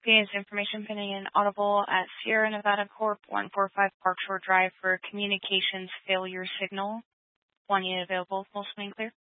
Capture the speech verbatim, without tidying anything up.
P A's information pending and audible at Sierra Nevada Corp one forty-five Park Shore Drive for communications failure signal. One unit available, full swing clear.